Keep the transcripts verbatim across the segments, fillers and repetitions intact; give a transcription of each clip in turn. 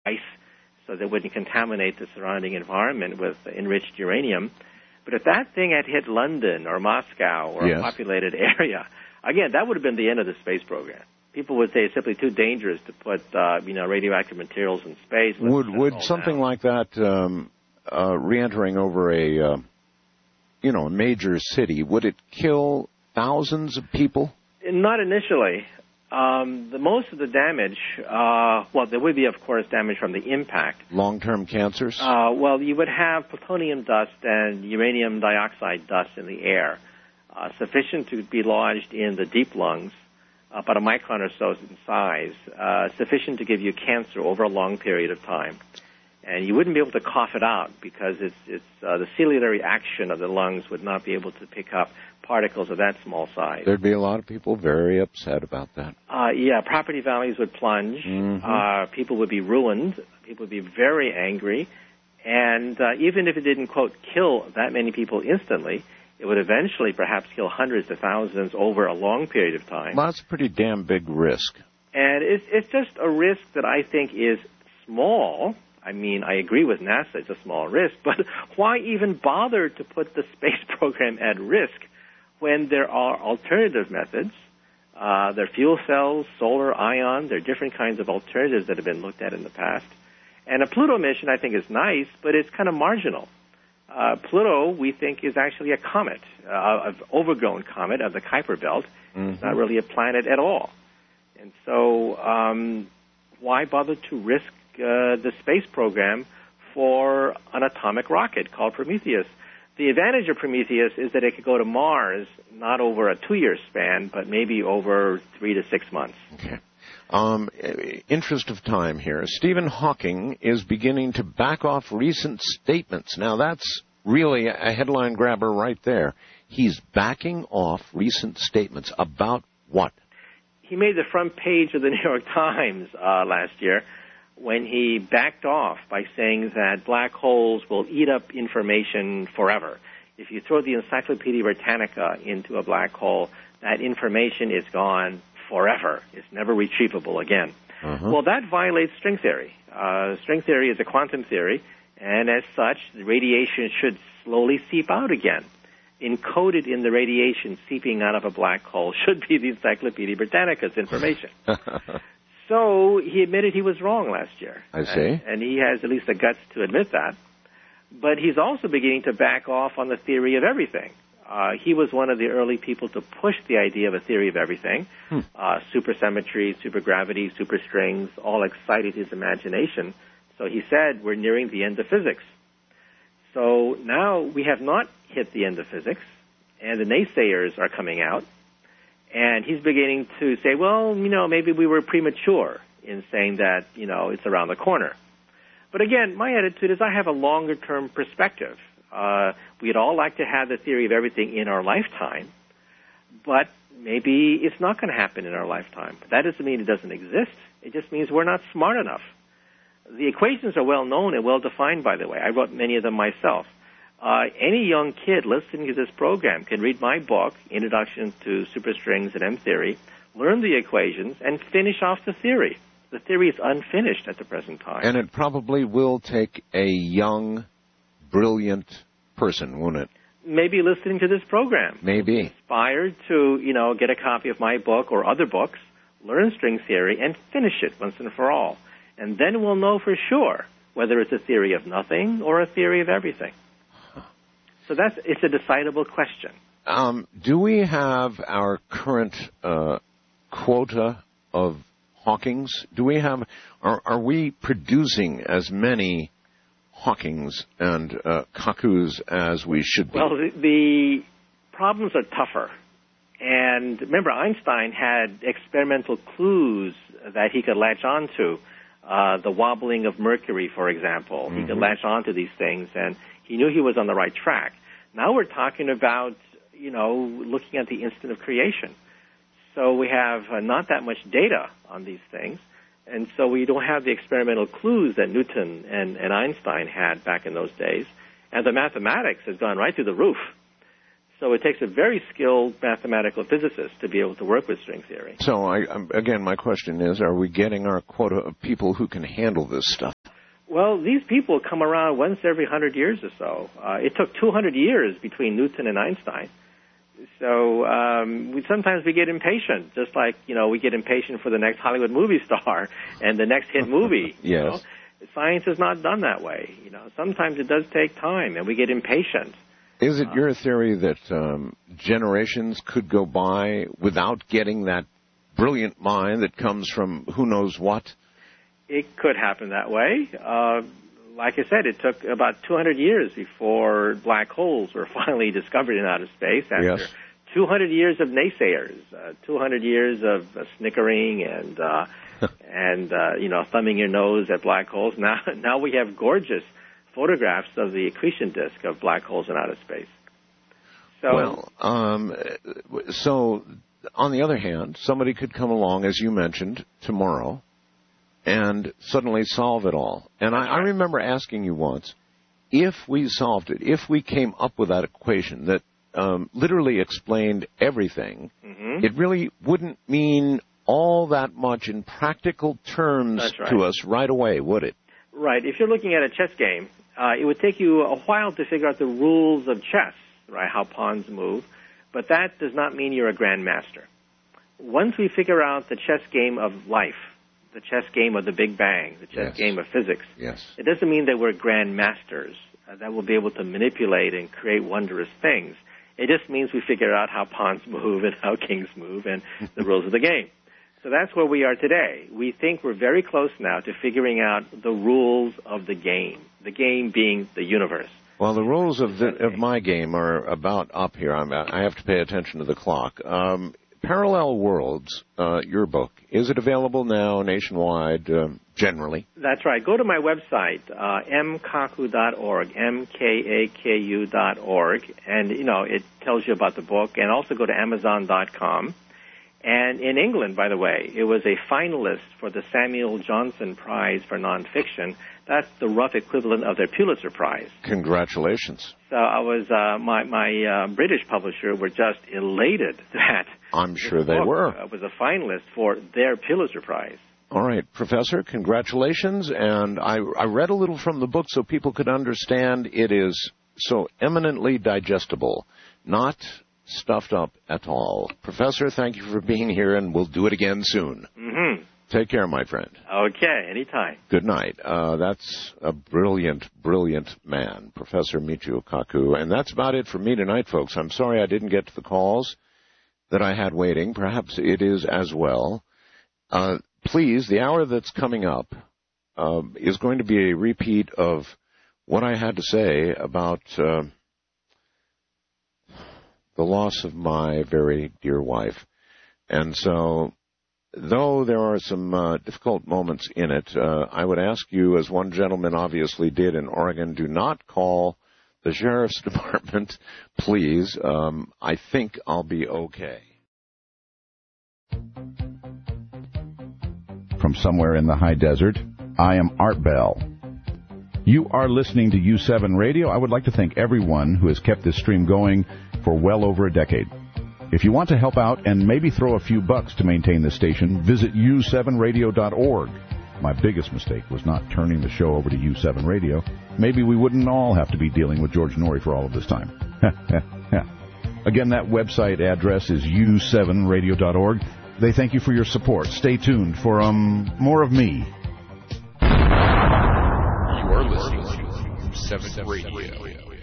ice so they wouldn't contaminate the surrounding environment with enriched uranium. But if that thing had hit London or Moscow or yes. a populated area, again, that would have been the end of the space program. People would say it's simply too dangerous to put, uh, you know, radioactive materials in space. Would would something down. like that um, uh, re-entering over a, uh, you know, a major city, would it kill thousands of people? Not initially. Um, the most of the damage, uh, well, there would be, of course, damage from the impact. Long-term cancers? Uh, well, you would have plutonium dust and uranium dioxide dust in the air, uh, sufficient to be lodged in the deep lungs, about a micron or so in size, uh, sufficient to give you cancer over a long period of time. And you wouldn't be able to cough it out because it's, it's uh, the ciliary action of the lungs would not be able to pick up particles of that small size. There'd be a lot of people very upset about that. Uh, yeah, property values would plunge. Mm-hmm. Uh, people would be ruined. People would be very angry. And uh, even if it didn't, quote, kill that many people instantly, it would eventually perhaps kill hundreds of thousands over a long period of time. Well, that's a pretty damn big risk. And it's, it's just a risk that I think is small. I mean, I agree with NASA, it's a small risk, but why even bother to put the space program at risk when there are alternative methods? Uh, there are fuel cells, solar, ion, there are different kinds of alternatives that have been looked at in the past. And a Pluto mission, I think, is nice, but it's kind of marginal. Uh, Pluto, we think, is actually a comet, uh, an overgrown comet of the Kuiper Belt. Mm-hmm. It's not really a planet at all. And so um, why bother to risk uh, the space program for an atomic rocket called Prometheus? The advantage of Prometheus is that it could go to Mars not over a two-year span, but maybe over three to six months. Okay. Um, interest of time here. Stephen Hawking is beginning to back off recent statements. Now, that's really a headline grabber right there. He's backing off recent statements about what? He made the front page of the New York Times uh, last year when he backed off by saying that black holes will eat up information forever. If you throw the Encyclopedia Britannica into a black hole, that information is gone forever. It's never retrievable again. Uh-huh. Well, that violates string theory. Uh, string theory is a quantum theory, and as such, the radiation should slowly seep out again. Encoded in the radiation seeping out of a black hole should be the Encyclopedia Britannica's information. So he admitted he was wrong last year. I see. And, and he has at least the guts to admit that. But he's also beginning to back off on the theory of everything. Uh, he was one of the early people to push the idea of a theory of everything. Hmm. Uh, supersymmetry, supergravity, superstrings, all excited his imagination. So he said, we're nearing the end of physics. So now we have not hit the end of physics, and the naysayers are coming out. And he's beginning to say, well, you know, maybe we were premature in saying that, you know, it's around the corner. But again, my attitude is I have a longer-term perspective. Uh, we'd all like to have the theory of everything in our lifetime, but maybe it's not going to happen in our lifetime. That doesn't mean it doesn't exist. It just means we're not smart enough. The equations are well known and well defined, by the way. I wrote many of them myself. Uh, any young kid listening to this program can read my book, Introduction to Superstrings and M-Theory, learn the equations, and finish off the theory. The theory is unfinished at the present time. And it probably will take a young, brilliant person, won't it? Maybe listening to this program. Maybe. Inspired to, you know, get a copy of my book or other books, learn string theory, and finish it once and for all. And then we'll know for sure whether it's a theory of nothing or a theory of everything. So that's it's a decidable question. Um, do we have our current uh, quota of Hawkings? Do we have? Are, are we producing as many Hawkings and uh, Kakus as we should be? Well, the, the problems are tougher. And remember, Einstein had experimental clues that he could latch onto. Uh, the wobbling of Mercury, for example. Mm-hmm. He could latch onto these things, and he knew he was on the right track. Now we're talking about, you know, looking at the instant of creation. So we have uh, not that much data on these things, and so we don't have the experimental clues that Newton and, and Einstein had back in those days. And the mathematics has gone right through the roof. So it takes a very skilled mathematical physicist to be able to work with string theory. So, I, again, my question is, are we getting our quota of people who can handle this stuff? Well, these people come around once every hundred years or so. Uh, it took two hundred years between Newton and Einstein. So um, we, sometimes we get impatient, just like, you know, we get impatient for the next Hollywood movie star and the next hit movie. Yes. You know? Science is not done that way. You know, sometimes it does take time, and we get impatient. Is it your theory that um, generations could go by without getting that brilliant mind that comes from who knows what? It could happen that way. Uh, like I said, it took about two hundred years before black holes were finally discovered in outer space after yes. two hundred years of naysayers, uh, two hundred years of uh, snickering and, uh, and uh, you know, thumbing your nose at black holes. Now, now we have gorgeous photographs of the accretion disk of black holes in outer space. So, well, um, so on the other hand, somebody could come along, as you mentioned, tomorrow, and suddenly solve it all. And I, I remember asking you once, if we solved it, if we came up with that equation that um, literally explained everything, mm-hmm. it really wouldn't mean all that much in practical terms right. to us right away, would it? Right. If you're looking at a chess game, uh, it would take you a while to figure out the rules of chess, right, how pawns move, but that does not mean you're a grandmaster. Once we figure out the chess game of life, the chess game of the Big Bang, the chess yes. game of physics, yes. it doesn't mean that we're grandmasters uh, that will be able to manipulate and create wondrous things. It just means we figure out how pawns move and how kings move and the rules of the game. So that's where we are today. We think we're very close now to figuring out the rules of the game, the game being the universe. Well, the rules of the, of my game are about up here. I'm, I have to pay attention to the clock. Um, Parallel Worlds, uh, your book, is it available now nationwide, um, generally? That's right. Go to my website, uh, m kaku dot org, M K A K U dot org, and, you know, it tells you about the book, and also go to amazon dot com. And in England, by the way, it was a finalist for the Samuel Johnson Prize for Nonfiction. That's the rough equivalent of their Pulitzer Prize. Congratulations. So I was, uh, my, my uh, British publisher were just elated that I'm sure they were. Uh, was a finalist for their Pulitzer Prize. All right, Professor, congratulations. And I, I read a little from the book so people could understand it is so eminently digestible, not stuffed up at all. Professor, thank you for being here, and we'll do it again soon. Mm-hmm. Take care, my friend. Okay, anytime. Good night. Uh, that's a brilliant, brilliant man, Professor Michio Kaku. And that's about it for me tonight, folks. I'm sorry I didn't get to the calls that I had waiting. Perhaps it is as well. Uh, please, the hour that's coming up uh, is going to be a repeat of what I had to say about uh, the loss of my very dear wife. And so, though there are some uh, difficult moments in it, uh, I would ask you, as one gentleman obviously did in Oregon, do not call the Sheriff's Department, please. Um, I think I'll be okay. From somewhere in the high desert, I am Art Bell. You are listening to U seven Radio. I would like to thank everyone who has kept this stream going for well over a decade. If you want to help out and maybe throw a few bucks to maintain this station, visit u seven radio dot org. My biggest mistake was not turning the show over to U seven Radio. Maybe we wouldn't all have to be dealing with George Noory for all of this time. Again, that website address is u seven radio dot org. They thank you for your support. Stay tuned for um more of me. You are listening to U seven Radio.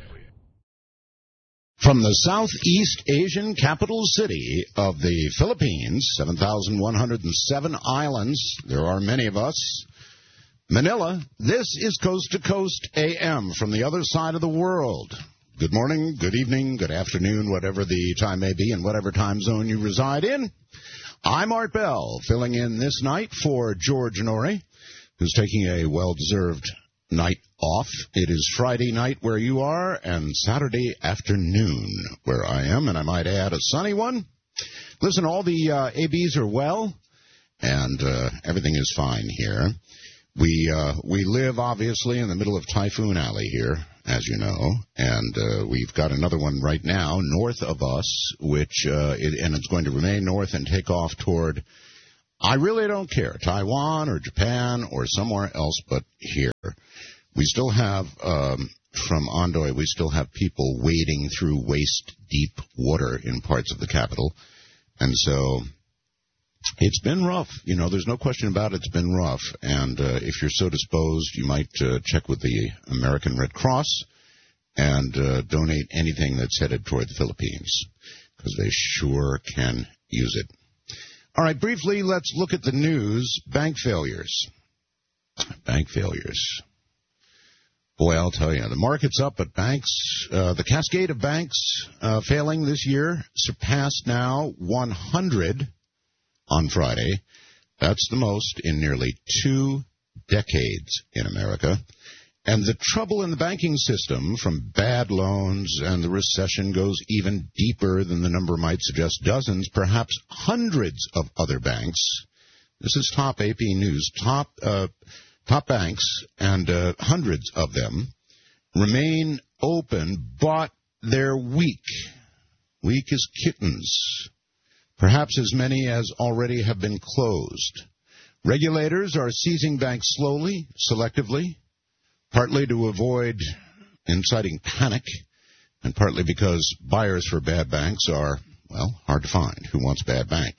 From the Southeast Asian capital city of the Philippines, seven thousand one hundred seven islands, there are many of us, Manila, this is Coast to Coast A M from the other side of the world. Good morning, good evening, good afternoon, whatever the time may be and whatever time zone you reside in. I'm Art Bell, filling in this night for George Noory, who's taking a well-deserved night off. It is Friday night where you are and Saturday afternoon where I am, and I might add a sunny one. Listen, all the uh, A Bs are well, and uh, everything is fine here. We uh, we live, obviously, in the middle of Typhoon Alley here, as you know, and uh, we've got another one right now north of us, which uh, it, and it's going to remain north and take off toward, I really don't care, Taiwan or Japan or somewhere else but here. We still have, um, from Ondoy, we still have people wading through waist-deep water in parts of the capital, and so it's been rough. You know, there's no question about it. It's been rough. And uh, if you're so disposed, you might uh, check with the American Red Cross and uh, donate anything that's headed toward the Philippines, because they sure can use it. All right, briefly, let's look at the news. Bank failures. Bank failures. Boy, I'll tell you, the market's up, but banks, uh, the cascade of banks uh, failing this year surpassed now one hundred on Friday. That's the most in nearly two decades in America. And the trouble in the banking system, from bad loans and the recession, goes even deeper than the number might suggest. Dozens, perhaps hundreds of other banks. This is top A P News. Top uh, top banks, and uh, hundreds of them, remain open, but they're weak. Weak as kittens. Perhaps as many as already have been closed. Regulators are seizing banks slowly, selectively, partly to avoid inciting panic, and partly because buyers for bad banks are, well, hard to find. Who wants bad bank?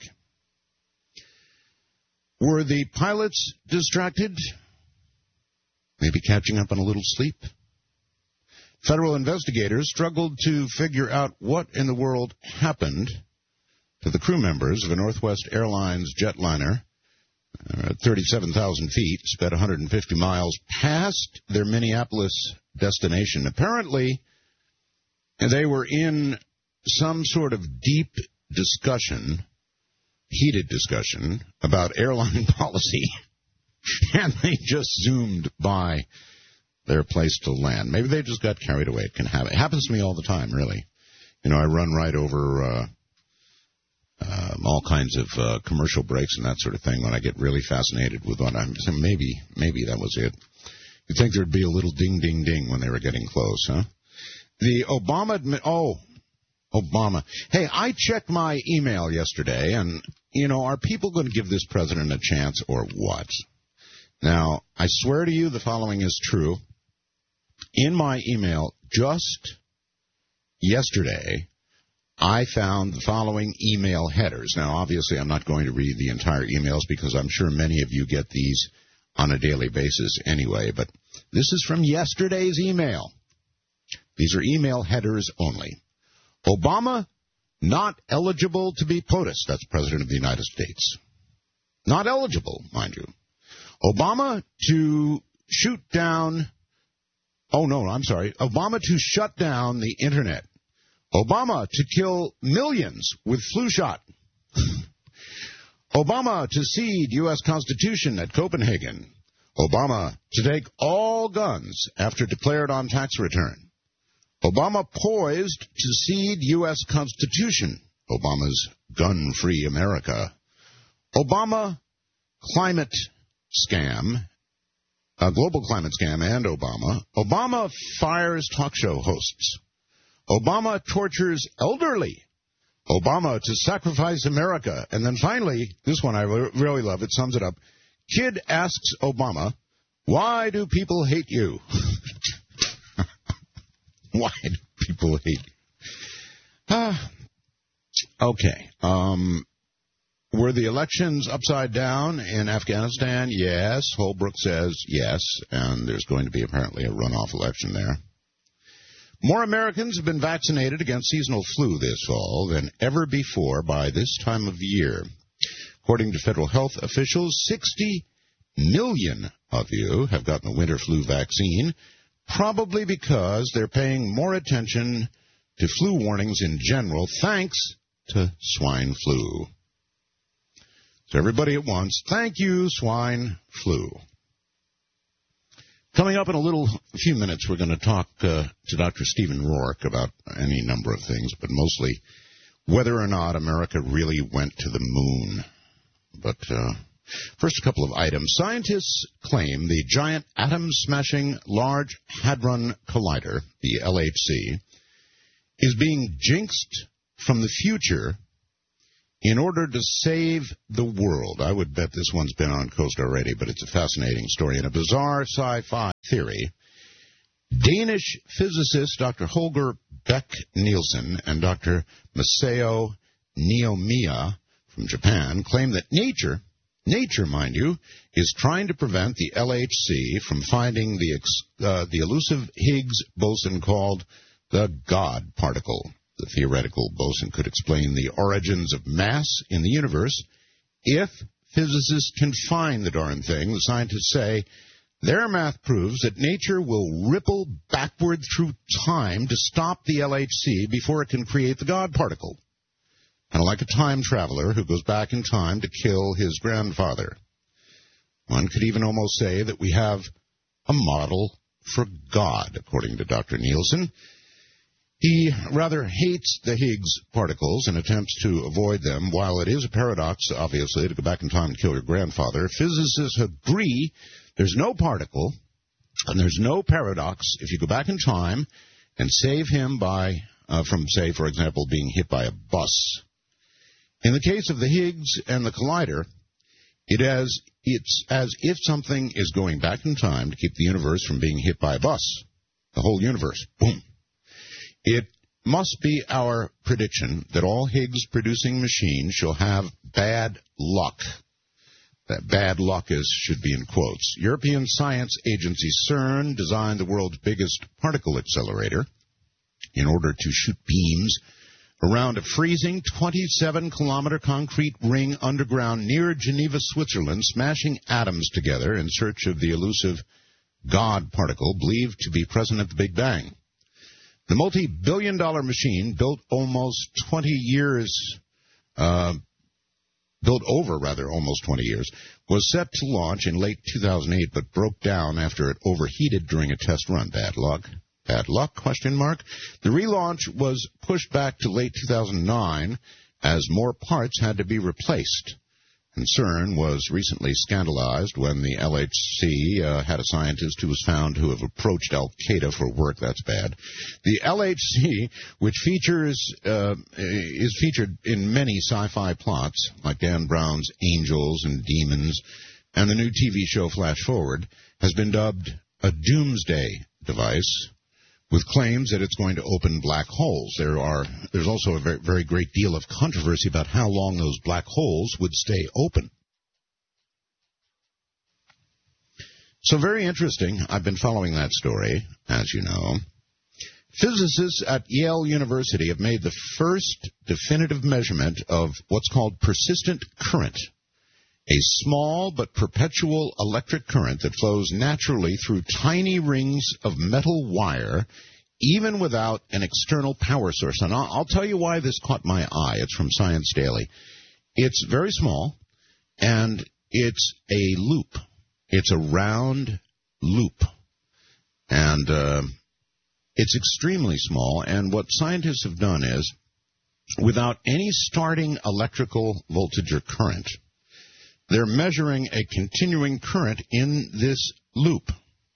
Were the pilots distracted? Maybe catching up on a little sleep? Federal investigators struggled to figure out what in the world happened to the crew members of a Northwest Airlines jetliner at uh, thirty-seven thousand feet, sped one hundred fifty miles past their Minneapolis destination. Apparently, they were in some sort of deep discussion, heated discussion, about airline policy, and they just zoomed by their place to land. Maybe they just got carried away. It can happen. It happens to me all the time, really. You know, I run right over Uh, Um, all kinds of uh, commercial breaks and that sort of thing when I get really fascinated with what I'm saying. Maybe, maybe that was it. You'd think there'd be a little ding, ding, ding when they were getting close, huh? The Obama, oh, Obama. Hey, I checked my email yesterday, and, you know, are people going to give this president a chance or what? Now, I swear to you the following is true. In my email just yesterday, I found the following email headers. Now, obviously, I'm not going to read the entire emails because I'm sure many of you get these on a daily basis anyway, but this is from yesterday's email. These are email headers only. Obama not eligible to be POTUS. That's President of the United States. Not eligible, mind you. Obama to shoot down, oh no, I'm sorry, Obama to shut down the Internet. Obama to kill millions with flu shot. Obama to cede U S Constitution at Copenhagen. Obama to take all guns after declared on tax return. Obama poised to cede U S Constitution. Obama's gun-free America. Obama climate scam. A global climate scam and Obama. Obama fires talk show hosts. Obama tortures elderly. Obama to sacrifice America. And then finally, this one I really love, it sums it up. Kid asks Obama, why do people hate you? Why do people hate you? Ah, okay. Um, were the elections upside down in Afghanistan? Yes. Holbrooke says yes. And there's going to be apparently a runoff election there. More Americans have been vaccinated against seasonal flu this fall than ever before by this time of year. According to federal health officials, sixty million of you have gotten the winter flu vaccine, probably because they're paying more attention to flu warnings in general, thanks to swine flu. So everybody at once, thank you, swine flu. Coming up in a little a few minutes, we're going to talk uh, to Doctor Stephen Rourke about any number of things, but mostly whether or not America really went to the moon. But uh, First, a couple of items. Scientists claim the giant atom-smashing Large Hadron Collider, the L H C, is being jinxed from the future in order to save the world. I would bet this one's been on Coast already, but it's a fascinating story. In a bizarre sci-fi theory, Danish physicist Doctor Holger Beck-Nielsen and Doctor Masao Niyomiya from Japan claim that nature, nature, mind you, is trying to prevent the L H C from finding the, ex, uh, the elusive Higgs boson called the God particle. The theoretical boson could explain the origins of mass in the universe. If physicists can find the darn thing, the scientists say, their math proves that nature will ripple backward through time to stop the L H C before it can create the God particle. Kind of like a time traveler who goes back in time to kill his grandfather. One could even almost say that we have a model for God, according to Doctor Nielsen. He rather hates the Higgs particles and attempts to avoid them. While it is a paradox, obviously, to go back in time and kill your grandfather, physicists agree there's no particle and there's no paradox if you go back in time and save him by uh, from, say, for example, being hit by a bus. In the case of the Higgs and the collider, it has, it's as if something is going back in time to keep the universe from being hit by a bus. The whole universe. Boom. It must be our prediction that all Higgs-producing machines shall have bad luck. That bad luck is should be in quotes. European Science Agency CERN designed the world's biggest particle accelerator in order to shoot beams around a freezing twenty-seven kilometer concrete ring underground near Geneva, Switzerland, smashing atoms together in search of the elusive God particle believed to be present at the Big Bang. The multi-billion dollar machine, built almost twenty years, uh, built over, rather, almost twenty years, was set to launch in late two thousand eight, but broke down after it overheated during a test run. Bad luck? Bad luck, question mark. The relaunch was pushed back to late two thousand nine as more parts had to be replaced. And CERN was recently scandalized when the L H C uh, had a scientist who was found to have approached Al-Qaeda for work. That's bad. The L H C, which features uh, is featured in many sci-fi plots, like Dan Brown's Angels and Demons, and the new T V show Flash Forward, has been dubbed a doomsday device, with claims that it's going to open black holes. There are, there's also a very, very great deal of controversy about how long those black holes would stay open. So very interesting. I've been following that story, as you know. Physicists at Yale University have made the first definitive measurement of what's called persistent current, a small but perpetual electric current that flows naturally through tiny rings of metal wire, even without an external power source. And I'll, I'll tell you why this caught my eye. It's from Science Daily. It's very small, and it's a loop. It's a round loop. And uh, it's extremely small, and what scientists have done is, without any starting electrical voltage or current, they're measuring a continuing current in this loop.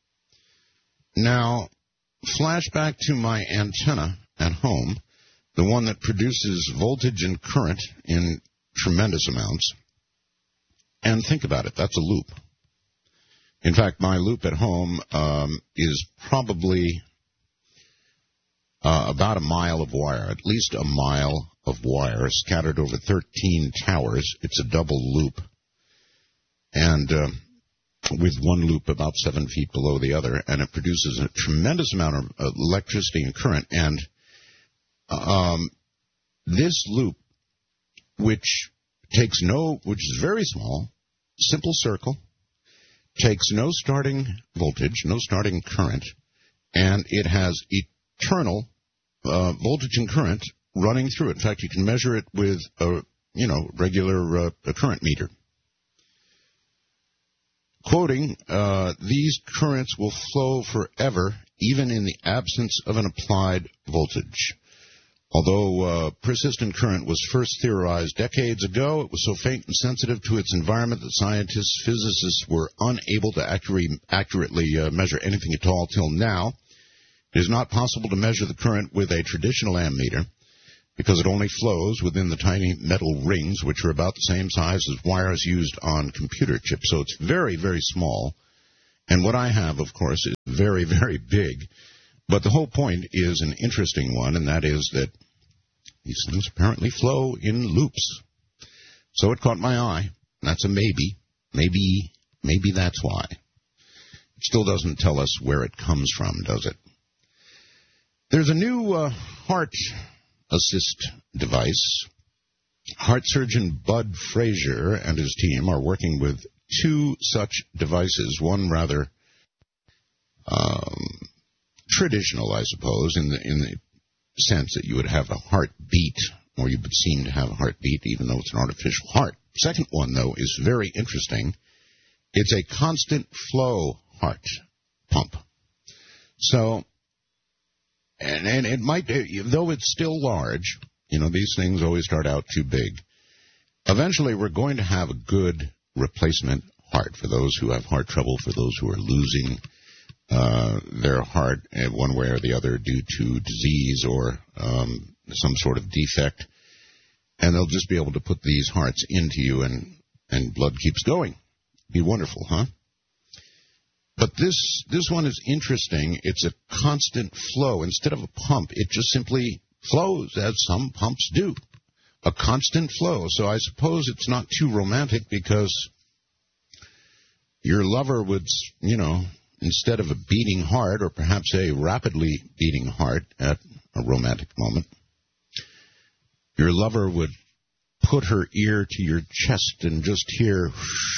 Now, flash back to my antenna at home, the one that produces voltage and current in tremendous amounts, and think about it. That's a loop. In fact, my loop at home um, is probably uh, about a mile of wire, at least a mile of wire scattered over thirteen towers. It's a double loop. And uh, with one loop about seven feet below the other, and it produces a tremendous amount of uh, electricity and current. And um, this loop, which takes no, which is very small, simple circle, takes no starting voltage, no starting current, and it has eternal uh, voltage and current running through it. In fact, you can measure it with a, you know, regular uh, a current meter. Quoting, uh, these currents will flow forever, even in the absence of an applied voltage. Although uh, persistent current was first theorized decades ago, it was so faint and sensitive to its environment that scientists, physicists were unable to accurate, accurately uh, measure anything at all till now. It is not possible to measure the current with a traditional ammeter because it only flows within the tiny metal rings, which are about the same size as wires used on computer chips. So it's very, very small. And what I have, of course, is very, very big. But the whole point is an interesting one, and that is that these things apparently flow in loops. So it caught my eye. That's a maybe. Maybe, maybe that's why. It still doesn't tell us where it comes from, does it? There's a new uh, heart assist device. Heart surgeon Bud Frazier and his team are working with two such devices, one rather um, traditional, I suppose, in the in the sense that you would have a heartbeat, or you would seem to have a heartbeat, even though it's an artificial heart. Second one, though, is very interesting. It's a constant flow heart pump. So, and, and it might, though it's still large, you know, these things always start out too big. Eventually, we're going to have a good replacement heart for those who have heart trouble, for those who are losing uh, their heart one way or the other due to disease or um, some sort of defect. And they'll just be able to put these hearts into you, and, and blood keeps going. Be wonderful, huh? But this this one is interesting. It's a constant flow. Instead of a pump, it just simply flows, as some pumps do. A constant flow. So I suppose it's not too romantic, because your lover would, you know, instead of a beating heart, or perhaps a rapidly beating heart at a romantic moment, your lover would put her ear to your chest and just hear,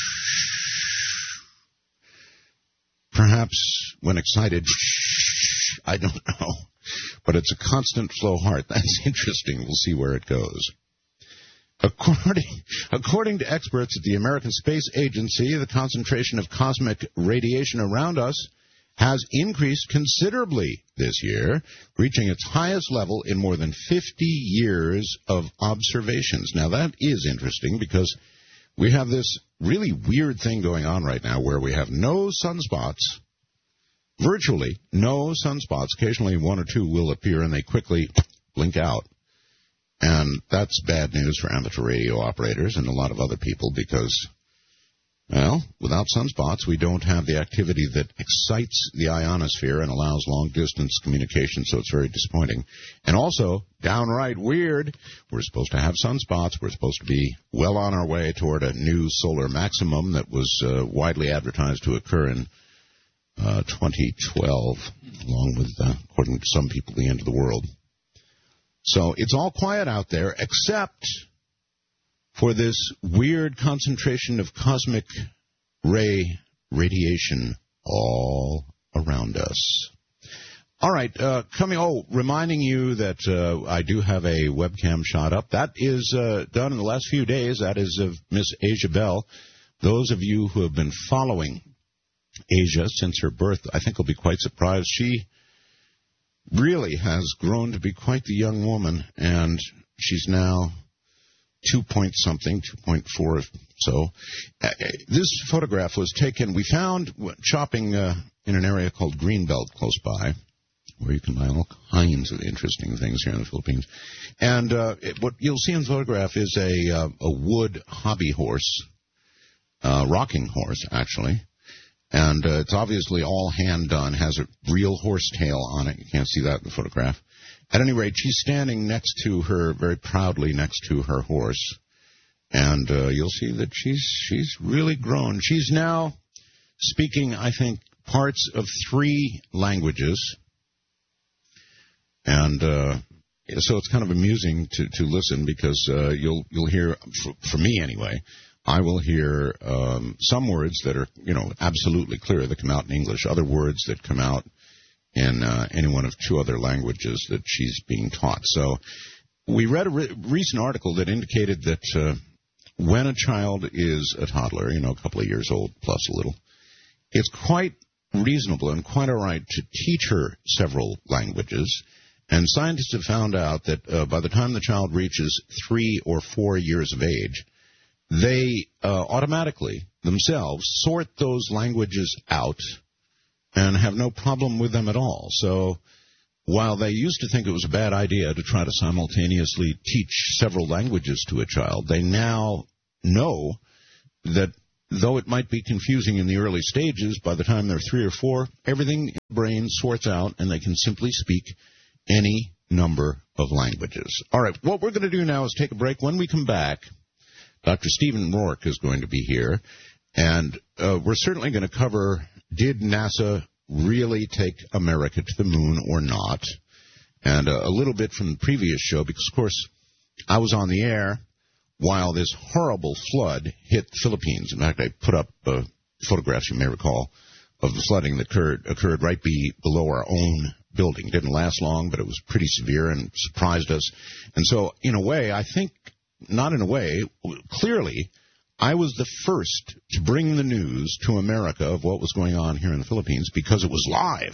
perhaps when excited, I don't know. But it's a constant flow heart. That's interesting. We'll see where it goes. According, according to experts at the American Space Agency, the concentration of cosmic radiation around us has increased considerably this year, reaching its highest level in more than fifty years of observations. Now, that is interesting, because we have this really weird thing going on right now where we have no sunspots, virtually no sunspots. Occasionally one or two will appear, and they quickly blink out. And that's bad news for amateur radio operators and a lot of other people, because, well, without sunspots, we don't have the activity that excites the ionosphere and allows long-distance communication, so it's very disappointing. And also, downright weird, we're supposed to have sunspots. We're supposed to be well on our way toward a new solar maximum that was uh, widely advertised to occur in uh, twenty twelve, along with, uh, according to some people, the end of the world. So it's all quiet out there, except for this weird concentration of cosmic ray radiation all around us. All right, uh, coming, oh, reminding you that uh, I do have a webcam shot up. That is uh, done in the last few days. That is of Miss Asia Bell. Those of you who have been following Asia since her birth, I think will be quite surprised. She really has grown to be quite the young woman, and she's now two point something, two point four. So uh, this photograph was taken, we found shopping uh, in an area called Greenbelt close by, where you can buy all kinds of interesting things here in the Philippines. And uh, it, what you'll see in the photograph is a, uh, a wood hobby horse, uh, rocking horse, actually. And uh, it's obviously all hand-done, has a real horse tail on it. You can't see that in the photograph. At any rate, she's standing next to her, very proudly next to her horse. And uh, you'll see that she's she's really grown. She's now speaking, I think, parts of three languages. And uh, so it's kind of amusing to, to listen, because uh, you'll you'll hear, for, for me anyway, I will hear um, some words that are, you know, absolutely clear that come out in English, other words that come out in uh, any one of two other languages that she's being taught. So we read a re- recent article that indicated that uh, when a child is a toddler, you know, a couple of years old plus a little, it's quite reasonable and quite all right to teach her several languages, And scientists have found out that uh, by the time the child reaches three or four years of age, they uh, automatically themselves sort those languages out and have no problem with them at all. So while they used to think it was a bad idea to try to simultaneously teach several languages to a child, they now know that though it might be confusing in the early stages, by the time they're three or four, everything in the brain sorts out and they can simply speak any number of languages. All right, what we're going to do now is take a break. When we come back, Doctor Stephen Rourke is going to be here, and uh, we're certainly going to cover, did NASA really take America to the moon or not? And uh, a little bit from the previous show, because, of course, I was on the air while this horrible flood hit the Philippines. In fact, I put up uh, photographs, you may recall, of the flooding that occurred, occurred right be, below our own building. It didn't last long, but it was pretty severe and surprised us. And so, in a way, I think, not in a way, clearly, I was the first to bring the news to America of what was going on here in the Philippines because it was live.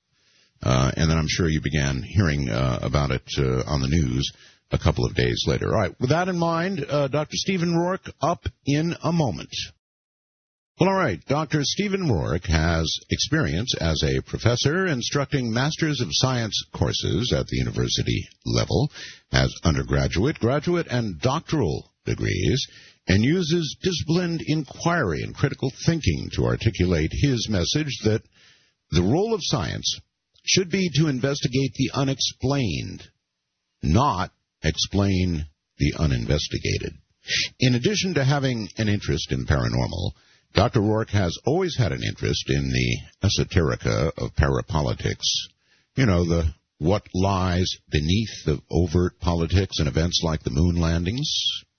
Uh, and then I'm sure you began hearing uh, about it uh, on the news a couple of days later. All right, with that in mind, uh, Doctor Stephen Rourke up in a moment. Well, all right, Doctor Stephen Rourke has experience as a professor instructing Masters of Science courses at the university level, as undergraduate, graduate, and doctoral degrees, and uses disciplined inquiry and critical thinking to articulate his message that the role of science should be to investigate the unexplained, not explain the uninvestigated. In addition to having an interest in paranormal, Doctor Rourke has always had an interest in the esoterica of parapolitics. You know, the what lies beneath the overt politics and events like the moon landings.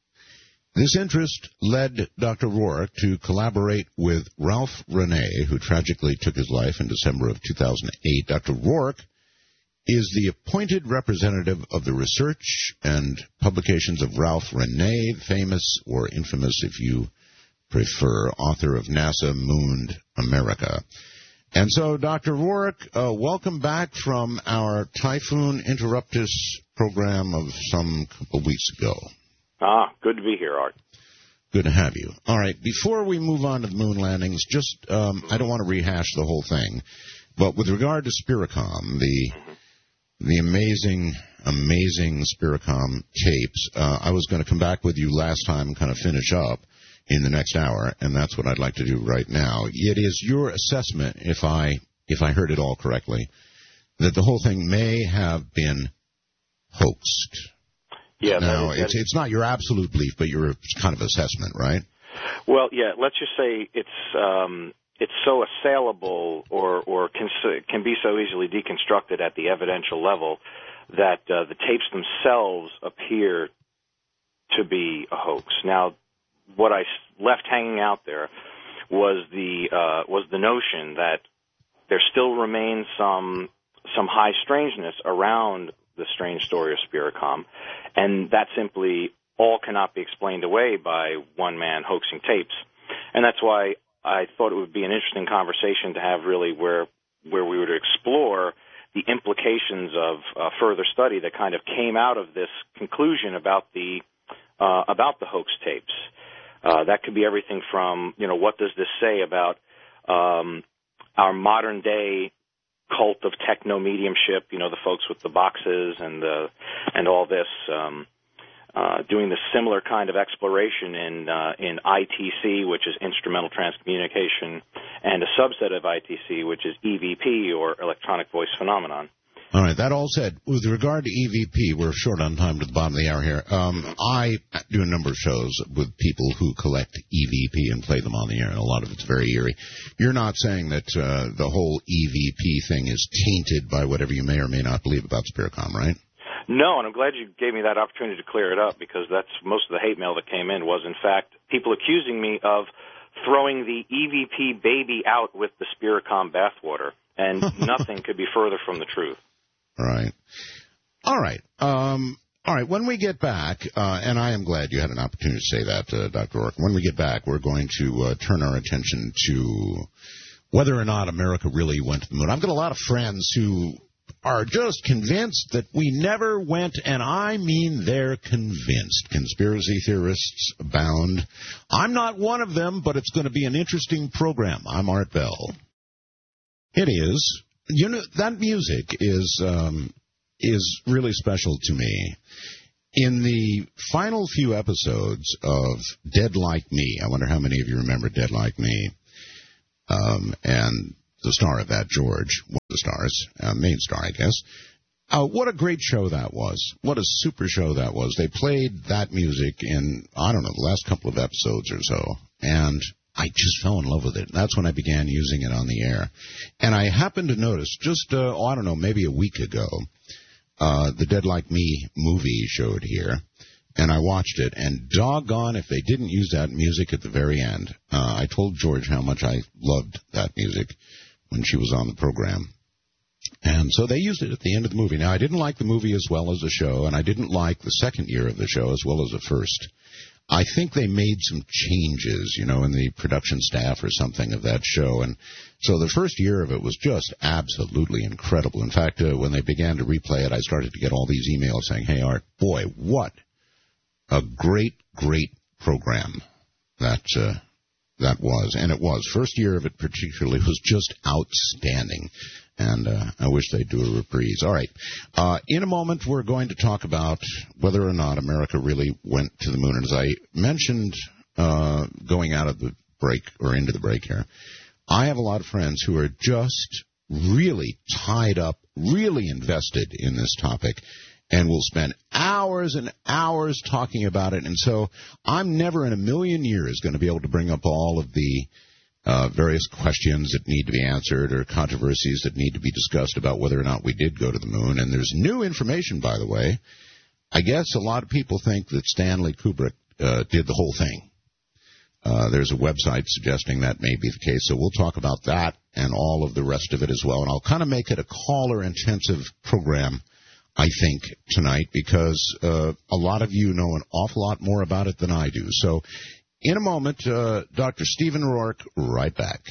This interest led Doctor Rourke to collaborate with Ralph Rene, who tragically took his life in December of two thousand eight. Doctor Rourke is the appointed representative of the research and publications of Ralph Rene, famous or infamous if you prefer, author of NASA Mooned America. And so, Doctor Rourke, uh, welcome back from our Typhoon Interruptus program of some couple weeks ago. Ah, good to be here, Art. Good to have you. All right, before we move on to the moon landings, just, um, I don't want to rehash the whole thing, but with regard to Spiricom, the the amazing, amazing Spiricom tapes, uh, I was going to come back with you last time and kind of finish up in the next hour, and that's what I'd like to do right now. It is your assessment, if I if I heard it all correctly, that the whole thing may have been hoaxed. Yeah. Now, that is, that it's it's not your absolute belief, but your kind of assessment, right? Well, yeah. Let's just say it's um, it's so assailable, or or can can be so easily deconstructed at the evidential level that uh, the tapes themselves appear to be a hoax. Now, what I left hanging out there was the uh, was the notion that there still remains some some high strangeness around the strange story of Spiricom, and that simply all cannot be explained away by one man hoaxing tapes. And that's why I thought it would be an interesting conversation to have, really, where where we were to explore the implications of uh, further study that kind of came out of this conclusion about the uh, about the hoax tapes. Uh, that could be everything from, you know, what does this say about um, our modern day cult of techno-mediumship, you know, the folks with the boxes and the, and all this, um, uh, doing the similar kind of exploration in uh, in I T C, which is instrumental transcommunication, and a subset of I T C, which is E V P, or electronic voice phenomenon. All right. That all said, with regard to E V P, we're short on time to the bottom of the hour here. Um, I do a number of shows with people who collect E V P and play them on the air, and a lot of it's very eerie. You're not saying that uh, the whole E V P thing is tainted by whatever you may or may not believe about Spiricom, right? No, and I'm glad you gave me that opportunity to clear it up, because that's most of the hate mail that came in was, in fact, people accusing me of throwing the E V P baby out with the Spiricom bathwater, and nothing could be further from the truth. Right. All right. Um, all right. When we get back, uh, and I am glad you had an opportunity to say that, uh, Doctor Rourke. When we get back, we're going to uh, turn our attention to whether or not America really went to the moon. I've got a lot of friends who are just convinced that we never went, and I mean they're convinced. Conspiracy theorists abound. I'm not one of them, but it's going to be an interesting program. I'm Art Bell. It is. You know, that music is um, is really special to me. In the final few episodes of Dead Like Me, I wonder how many of you remember Dead Like Me, um, and the star of that, George, one of the stars, uh, main star, I guess. Uh, what a great show that was. What a super show that was. They played that music in, I don't know, the last couple of episodes or so, and I just fell in love with it. That's when I began using it on the air. And I happened to notice just, uh, oh, I don't know, maybe a week ago, uh, the Dead Like Me movie showed here, and I watched it, and doggone if they didn't use that music at the very end. Uh, I told George how much I loved that music when she was on the program. And so they used it at the end of the movie. Now, I didn't like the movie as well as the show, and I didn't like the second year of the show as well as the first. I think they made some changes, you know, in the production staff or something of that show. And so the first year of it was just absolutely incredible. In fact, uh, when they began to replay it, I started to get all these emails saying, hey, Art, boy, what a great, great program that uh, that was. And it was. First year of it particularly was just outstanding. And uh, I wish they'd do a reprise. All right. Uh, in a moment, we're going to talk about whether or not America really went to the moon. And as I mentioned uh, going out of the break or into the break here, I have a lot of friends who are just really tied up, really invested in this topic, and will spend hours and hours talking about it. And so I'm never in a million years going to be able to bring up all of the Uh, various questions that need to be answered or controversies that need to be discussed about whether or not we did go to the moon. And there's new information, by the way. I guess a lot of people think that Stanley Kubrick uh, did the whole thing. Uh, there's a website suggesting that may be the case. So we'll talk about that and all of the rest of it as well. And I'll kind of make it a caller-intensive program, I think, tonight, because uh, a lot of you know an awful lot more about it than I do. So in a moment, uh, Doctor Stephen Rourke, right back.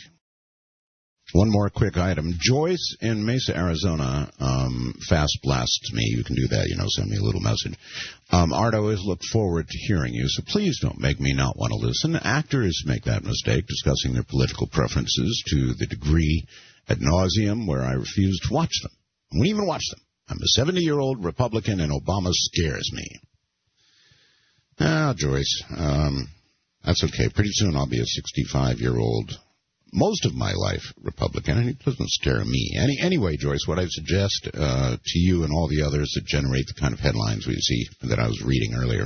One more quick item. Joyce in Mesa, Arizona, um, fast blasts me. You can do that, you know, send me a little message. Um, Art, I always look forward to hearing you, so please don't make me not want to listen. Actors make that mistake, discussing their political preferences to the degree ad nauseum where I refuse to watch them. I won't even watch them. I'm a seventy-year-old Republican, and Obama scares me. Ah, Joyce, um... that's okay. Pretty soon I'll be a sixty-five-year-old, most of my life, Republican, and it doesn't scare me. Any, anyway, Joyce, what I suggest uh, to you and all the others that generate the kind of headlines we see that I was reading earlier,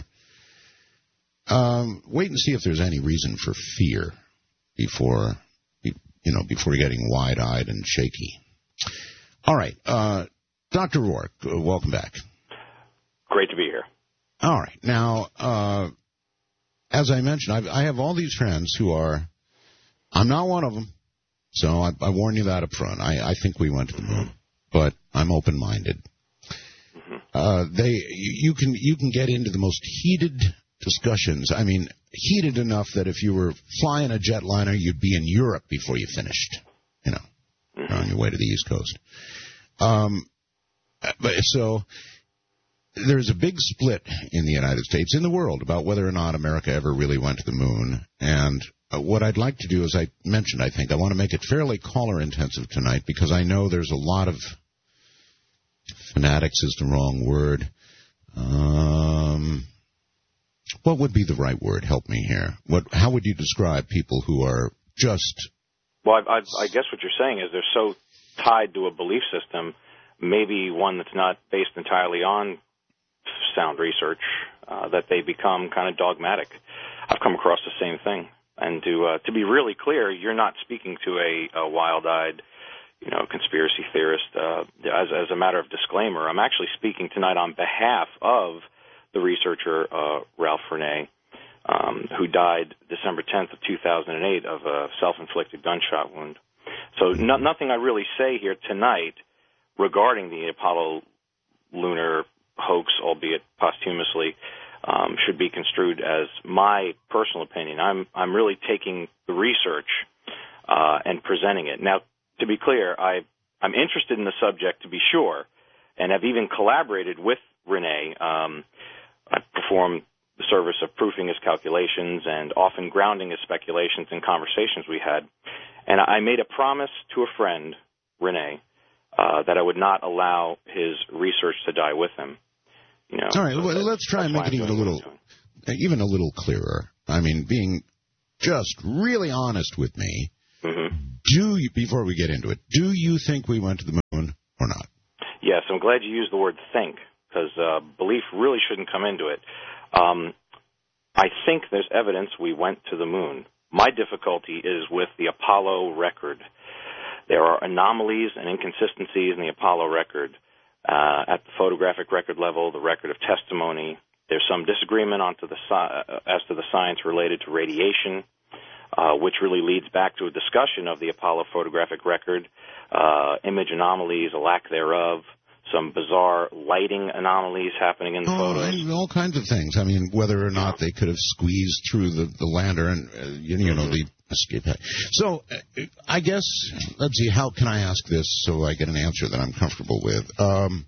um, wait and see if there's any reason for fear before, you know, before getting wide-eyed and shaky. All right. Uh, Doctor Rourke, uh, welcome back. Great to be here. All right. Now, uh, as I mentioned, I've, I have all these friends who are, I'm not one of them, so I, I warn you that up front. I, I think we went to the moon, but I'm open-minded. Uh, they, you can, you can get into the most heated discussions. I mean, heated enough that if you were flying a jetliner, you'd be in Europe before you finished, you know, on your way to the East Coast. Um, but so there's a big split in the United States, in the world, about whether or not America ever really went to the moon. And uh, what I'd like to do, as I mentioned, I think, I want to make it fairly caller-intensive tonight, because I know there's a lot of fanatics is the wrong word. Um, what would be the right word? Help me here. What? How would you describe people who are just... Well, I, I, I guess what you're saying is they're so tied to a belief system, maybe one that's not based entirely on sound research, uh, that they become kind of dogmatic. I've come across the same thing. And to uh, to be really clear, you're not speaking to a, a wild-eyed, you know, conspiracy theorist. Uh, as, as a matter of disclaimer, I'm actually speaking tonight on behalf of the researcher uh, Ralph Ferney, um, who died December tenth of two thousand eight of a self-inflicted gunshot wound. So no, nothing I really say here tonight regarding the Apollo lunar hoax, albeit posthumously, um, should be construed as my personal opinion. I'm I'm really taking the research uh, and presenting it. Now, to be clear, I I'm interested in the subject to be sure, and have even collaborated with Rene. Um, I performed the service of proofing his calculations and often grounding his speculations in conversations we had. And I made a promise to a friend, Rene, uh, that I would not allow his research to die with him. You know, all right, well, let's try and make it even a little, even a little clearer. I mean, being just really honest with me. Mm-hmm. Do you, before we get into it, do you think we went to the moon or not? Yes, I'm glad you used the word think, because uh, belief really shouldn't come into it. Um, I think there's evidence we went to the moon. My difficulty is with the Apollo record. There are anomalies and inconsistencies in the Apollo record uh, at the photographic record level, the record of testimony. There's some disagreement onto the uh, as to the science related to radiation, uh, which really leads back to a discussion of the Apollo photographic record, uh, image anomalies, a lack thereof, some bizarre lighting anomalies happening in the oh, photos. All kinds of things. I mean, whether or not they could have squeezed through the, the lander and, uh, you, you know, mm-hmm. the escape hatch. So, uh, I guess, let's see, how can I ask this so I get an answer that I'm comfortable with? Um,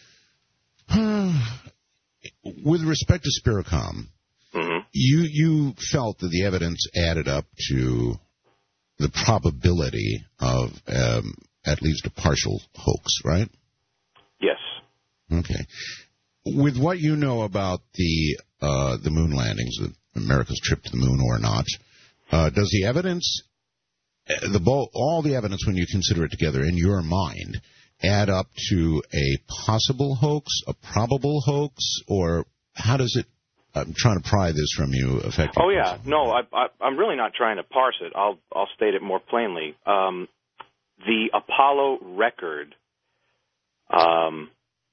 with respect to Spiricom, mm-hmm. you, you felt that the evidence added up to the probability of um, at least a partial hoax, right? Yes. Okay. With what you know about the uh, the moon landings, America's trip to the moon or not, uh, does the evidence, the all the evidence when you consider it together in your mind, add up to a possible hoax, a probable hoax, or how does it? I'm trying to pry this from you effectively. Oh yeah, no, I, I, I'm really not trying to parse it. I'll I'll state it more plainly. Um, the Apollo record. Um,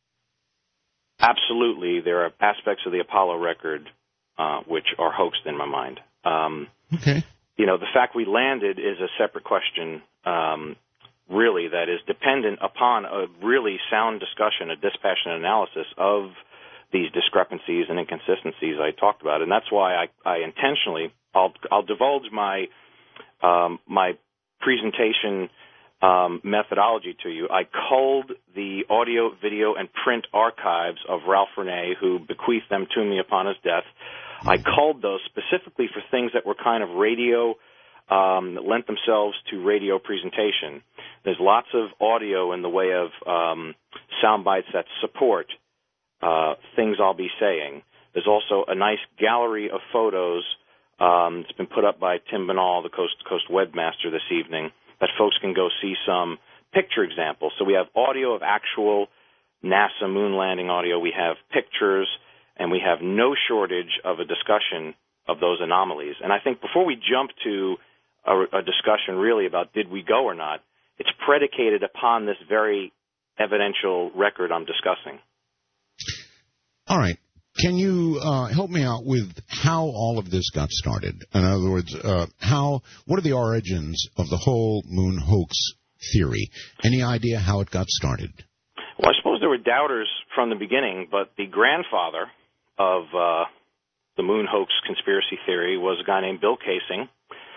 absolutely, there are aspects of the Apollo record uh, which are hoaxed in my mind. Um, okay. You know, the fact we landed is a separate question, um, really, that is dependent upon a really sound discussion, a dispassionate analysis of these discrepancies and inconsistencies I talked about. And that's why I, I intentionally, I'll, I'll divulge my um, my presentation Um, methodology to you. I culled the audio, video, and print archives of Ralph Rene, who bequeathed them to me upon his death. I culled those specifically for things that were kind of radio, um, that lent themselves to radio presentation. There's lots of audio in the way of um, sound bites that support uh, things I'll be saying. There's also a nice gallery of photos. Um, it's been put up by Tim Binnall, the Coast to Coast webmaster, this evening, that folks can go see some picture examples. So we have audio of actual NASA moon landing audio. We have pictures, and we have no shortage of a discussion of those anomalies. And I think before we jump to a, a discussion really about did we go or not, it's predicated upon this very evidential record I'm discussing. All right. Can you uh, help me out with how all of this got started? In other words, uh, how what are the origins of the whole moon hoax theory? Any idea how it got started? Well, I suppose there were doubters from the beginning, but the grandfather of uh, the moon hoax conspiracy theory was a guy named Bill Kaysing.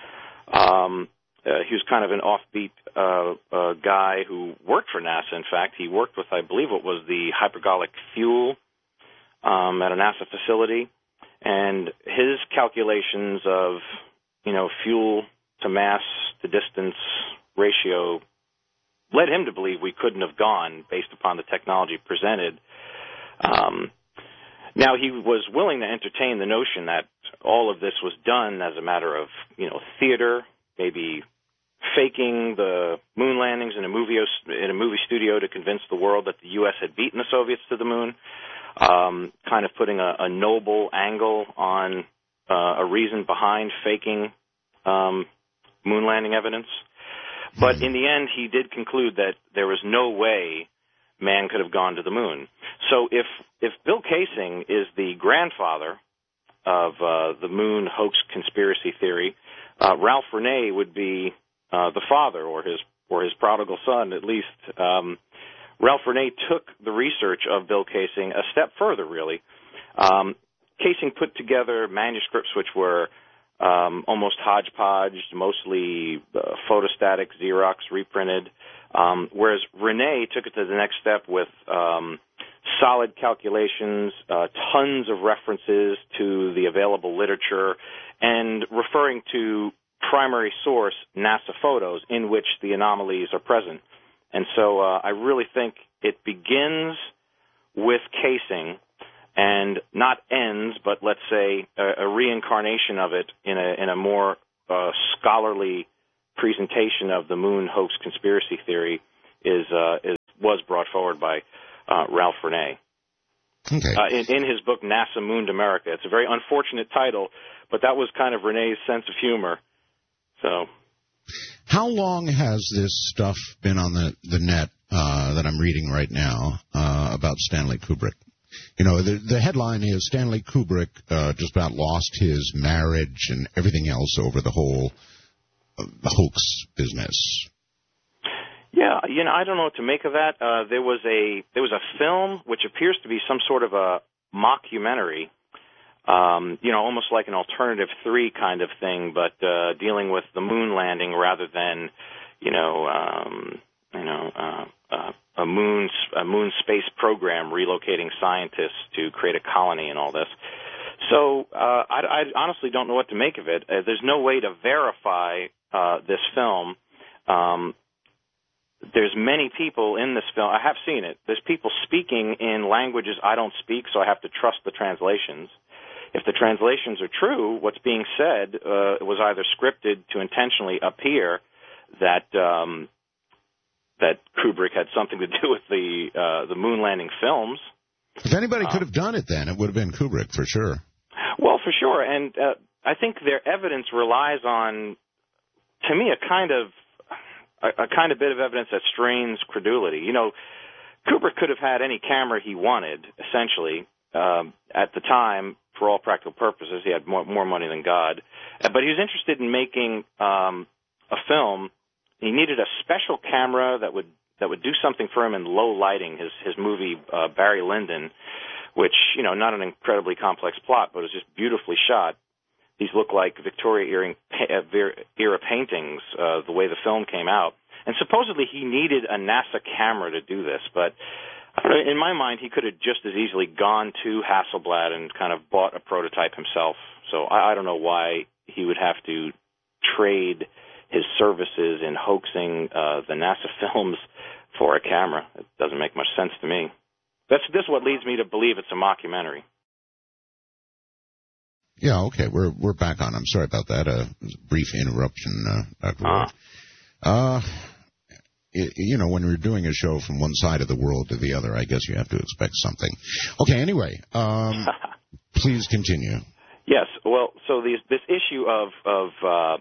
Um, uh, he was kind of an offbeat uh, uh, guy who worked for NASA. In fact, he worked with, I believe it was the hypergolic fuel Um, at a NASA facility, and his calculations of, you know, fuel to mass to distance ratio led him to believe we couldn't have gone based upon the technology presented. Um, now, he was willing to entertain the notion that all of this was done as a matter of, you know, theater, maybe faking the moon landings in a movie in a movie studio to convince the world that the U S had beaten the Soviets to the moon. Um, kind of putting a, a noble angle on uh, a reason behind faking um, moon landing evidence. But in the end, he did conclude that there was no way man could have gone to the moon. So if if Bill Kaysing is the grandfather of uh, the moon hoax conspiracy theory, uh, Ralph Rene would be uh, the father, or his or his prodigal son, at least. Um, Ralph Rene took the research of Bill Kaysing a step further, really. Um, Kaysing put together manuscripts which were um, almost hodgepodge, mostly uh, photostatic, Xerox, reprinted, Um, whereas Renee took it to the next step with um, solid calculations, uh, tons of references to the available literature, and referring to primary source NASA photos in which the anomalies are present. And so uh, I really think it begins with casing and not ends, but let's say a, a reincarnation of it in a, in a more uh, scholarly presentation of the moon hoax conspiracy theory is, uh, is was brought forward by uh, Ralph Renee. Okay. Uh, in, in his book, NASA Mooned America. It's a very unfortunate title, but that was kind of Renee's sense of humor. So, how long has this stuff been on the, the net uh, that I'm reading right now uh, about Stanley Kubrick? You know, the, the headline is Stanley Kubrick uh, just about lost his marriage and everything else over the whole uh, hoax business. Yeah, you know, I don't know what to make of that. Uh, there was a there was a film which appears to be some sort of a mockumentary, um, you know, almost like an alternative three kind of thing, but uh, dealing with the moon landing rather than, you know, um, you know, uh, uh, a moon a moon space program relocating scientists to create a colony and all this. So uh, I, I honestly don't know what to make of it. Uh, there's no way to verify uh, this film. Um, There's many people in this film. I have seen it. There's people speaking in languages I don't speak, so I have to trust the translations. If the translations are true, what's being said uh, was either scripted to intentionally appear that um, that Kubrick had something to do with the uh, the moon landing films. If anybody could have done it then, it would have been Kubrick for sure. Well, for sure. And uh, I think their evidence relies on, to me, a kind of A, a kind of bit of evidence that strains credulity. You know, Kubrick could have had any camera he wanted, essentially, um, at the time, for all practical purposes. He had more, more money than God. Uh, but he was interested in making um, a film. He needed a special camera that would that would do something for him in low lighting. His his movie, uh, Barry Lyndon, which, you know, not an incredibly complex plot, but it was just beautifully shot. These look like Victoria era paintings, uh, the way the film came out. And supposedly he needed a NASA camera to do this, but in my mind he could have just as easily gone to Hasselblad and kind of bought a prototype himself. So I, I don't know why he would have to trade his services in hoaxing uh, the NASA films for a camera. It doesn't make much sense to me. That's this is what leads me to believe it's a mockumentary. Yeah, okay, we're we're back on. I'm sorry about that. A uh, brief interruption, uh, Doctor Ward. Uh, it, you know, when we're doing a show from one side of the world to the other, I guess you have to expect something. Okay, anyway, um, please continue. Yes, well, so these, this issue of of uh,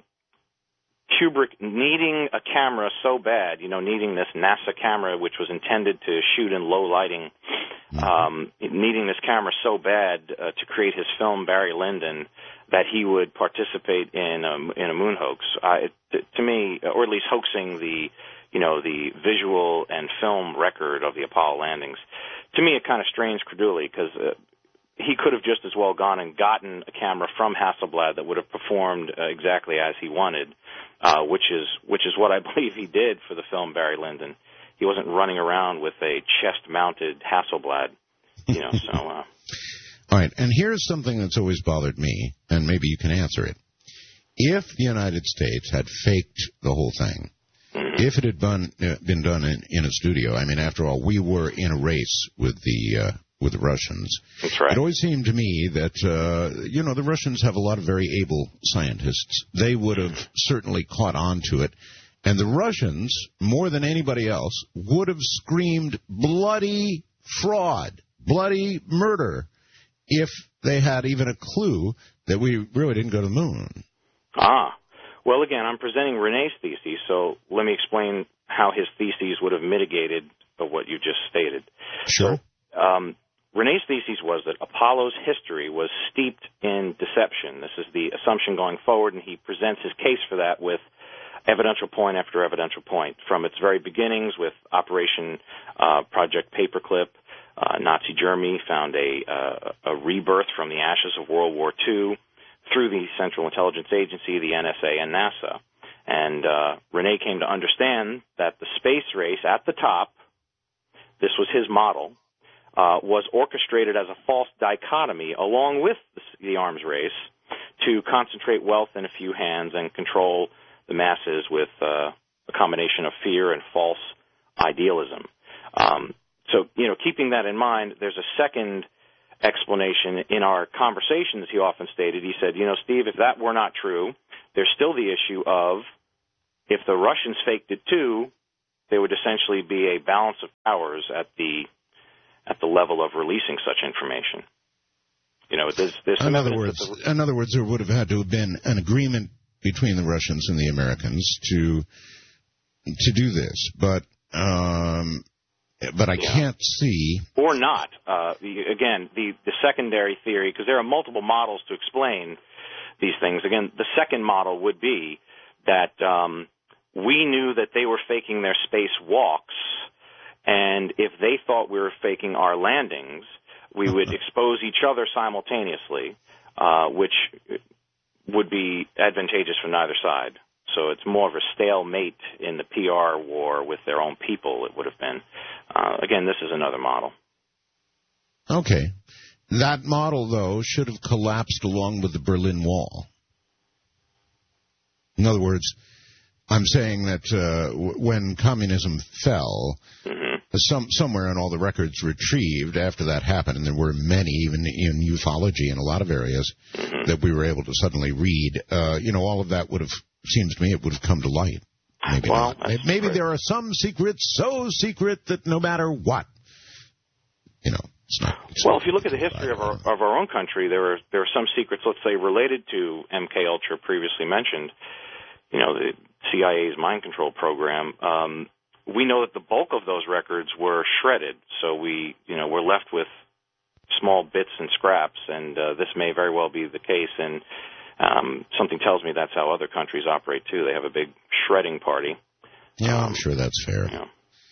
Kubrick needing a camera so bad, you know, needing this NASA camera, which was intended to shoot in low lighting, um, needing this camera so bad uh, to create his film Barry Lyndon that he would participate in a, in a moon hoax. Uh, it, to me, or at least hoaxing the, you know, the visual and film record of the Apollo landings. To me, it kind of strains credulity because uh, he could have just as well gone and gotten a camera from Hasselblad that would have performed uh, exactly as he wanted, uh, which is which is what I believe he did for the film Barry Lyndon. He wasn't running around with a chest-mounted Hasselblad, you know. So, uh, all right, and here's something that's always bothered me, and maybe you can answer it. If the United States had faked the whole thing, mm-hmm. if it had been, uh, been done in, in a studio, I mean, after all, we were in a race with the uh, with the Russians. That's right. It always seemed to me that, uh, you know, the Russians have a lot of very able scientists. They would have certainly caught on to it. And the Russians, more than anybody else, would have screamed bloody fraud, bloody murder, if they had even a clue that we really didn't go to the moon. Ah. Well, again, I'm presenting Renee's thesis, so let me explain how his theses would have mitigated what you just stated. Sure. So, um, Renee's thesis was that Apollo's history was steeped in deception. This is the assumption going forward, and he presents his case for that with evidential point after evidential point. From its very beginnings with Operation uh, Project Paperclip, uh, Nazi Germany found a, uh, a rebirth from the ashes of World War Two through the Central Intelligence Agency, the N S A, and NASA. And uh, Rene came to understand that the space race at the top, this was his model, uh, was orchestrated as a false dichotomy along with the, the arms race to concentrate wealth in a few hands and control the masses with uh, a combination of fear and false idealism. Um, so, you know, keeping that in mind, there's a second explanation in our conversations. He often stated, he said, you know, Steve, if that were not true, there's still the issue of if the Russians faked it too, there would essentially be a balance of powers at the at the level of releasing such information. You know, there's, there's some in other evidence words, that the, in other words, there would have had to have been an agreement between the Russians and the Americans to to do this, but um, but I yeah. can't see or not. Uh, the, again, the the secondary theory, because there are multiple models to explain these things. Again, the second model would be that um, we knew that they were faking their space walks, and if they thought we were faking our landings, we would expose each other simultaneously, uh, which would be advantageous for neither side. So it's more of a stalemate in the P R war with their own people, it would have been. Uh, again, this is another model. Okay. That model, though, should have collapsed along with the Berlin Wall. In other words, I'm saying that uh, w- when communism fell, mm-hmm. some somewhere in all the records retrieved after that happened, and there were many, even in ufology in a lot of areas, mm-hmm. that we were able to suddenly read, uh, you know, all of that would have, seems to me, it would have come to light. Maybe well, not. Maybe, maybe there are some secrets so secret that no matter what, you know, it's not. It's well, not if you look at the history of our, of our own country, there are there are some secrets, let's say, related to M K Ultra previously mentioned. You know, the C I A's mind control program. Um, we know that the bulk of those records were shredded, so we, you know, we're left with small bits and scraps, and uh, this may very well be the case. And um, something tells me that's how other countries operate too. They have a big shredding party. Yeah, um, I'm sure that's fair. Yeah.